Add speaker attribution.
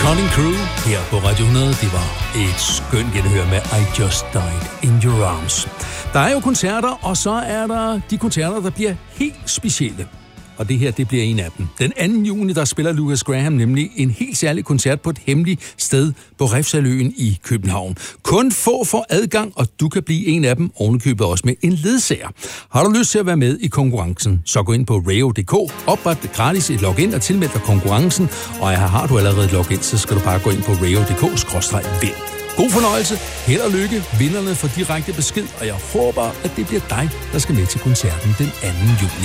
Speaker 1: Cutting Crew her på Radio 100. Det var et skønt genhør med I Just Died in Your Arms. Der er jo koncerter, og så er der de koncerter, der bliver helt specielle. Og det her, det bliver en af dem. Den 2. juni, der spiller Lucas Graham nemlig en helt særlig koncert på et hemmeligt sted på Refshaleøen i København. Kun få får adgang, og du kan blive en af dem, ovenikøbet også med en ledsager. Har du lyst til at være med i konkurrencen, så gå ind på radio.dk, opret gratis et login og tilmeld dig konkurrencen, og har du allerede et login, så skal du bare gå ind på radio.dk/vind. God fornøjelse, held og lykke, vinderne får direkte besked, og jeg håber, at det bliver dig, der skal med til koncerten den 2. juni.